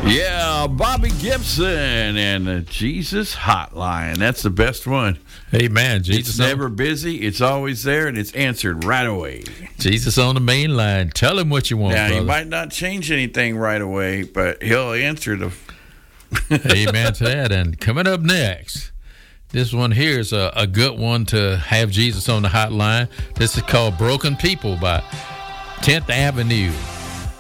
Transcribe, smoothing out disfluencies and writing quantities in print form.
Yeah, Bobby Gibson and the Jesus Hotline. That's the best one. Amen. Jesus It's never busy. It's always there, and it's answered right away. Jesus on the main line. Tell him what you want, Now, brother. he might not change anything right away, but he'll answer the... Amen to that. And coming up next, this one here is a good one to have Jesus on the hotline. This is called Broken People by 10th Avenue.